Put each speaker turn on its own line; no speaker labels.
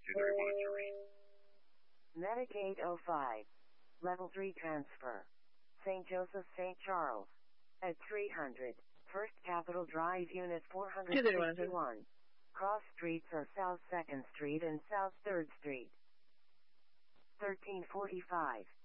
2 that we wanted to read.
Medic 805. Level 3 transfer. St. Joseph, St. Charles. At 300. First Capitol Drive, Unit 461. Cross streets are South 2nd Street and South 3rd Street. 1345.